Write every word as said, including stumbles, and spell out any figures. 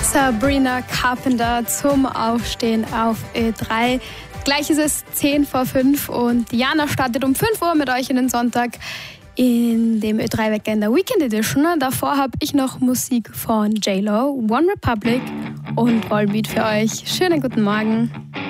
Sabrina Carpenter zum Aufstehen auf Ö drei. Gleich ist es zehn vor fünf und Diana startet um fünf Uhr mit euch in den Sonntag in dem Ö drei Wecker in der Weekend Edition. Davor habe ich noch Musik von J-Lo, One Republic und Volbeat für euch. Schönen guten Morgen.